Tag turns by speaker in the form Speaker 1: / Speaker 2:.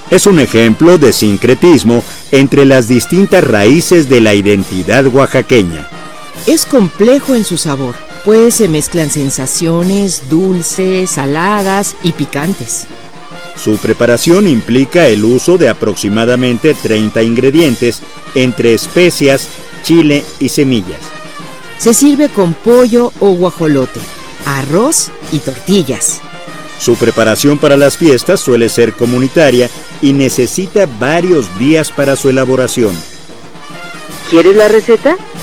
Speaker 1: Es un ejemplo de sincretismo entre las distintas raíces de la identidad oaxaqueña.
Speaker 2: Es complejo en su sabor, pues se mezclan sensaciones dulces, saladas y picantes.
Speaker 1: Su preparación implica el uso de aproximadamente 30 ingredientes entre especias, chile y semillas.
Speaker 2: Se sirve con pollo o guajolote, arroz y tortillas.
Speaker 1: Su preparación para las fiestas suele ser comunitaria y necesita varios días para su elaboración.
Speaker 3: ¿Quieres la receta?